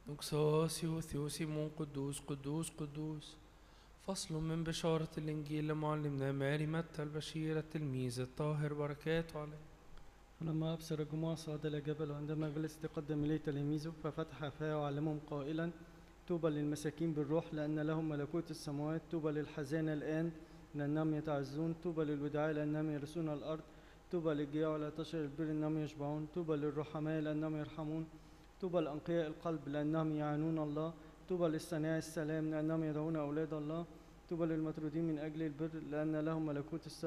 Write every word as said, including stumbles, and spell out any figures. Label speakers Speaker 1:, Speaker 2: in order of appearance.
Speaker 1: نكسوسيو ثيوسيمون قدوس قدوس قدوس. فصل من بشارة الإنجيل لمعلمنا ماري متى البشير التلميذ الطاهر بركاته عليه.
Speaker 2: فلما أبصر الجموع صعد إلى جبل، وعندما جلس تقدم إليه تلاميذه ففتح فاه وعلمهم قائلا: طوبى للمساكين بالروح لأن لهم ملكوت السماوات. طوبى للحزانة الآن لأنهم يتعزون. طوبى للودعاء لأنهم يرثون الأرض. طوبى للجياع والعطش البر لأنهم يشبعون. طوبى للرحماء لأنهم يرحمون. طوبى لأنقياء القلب لأنهم يعانون الله. طوبى للصانعي السلام لأنهم يدعون أولاد الله. طوبى للمطرودين من أجل البر لأن لهم ملكوت السماوات.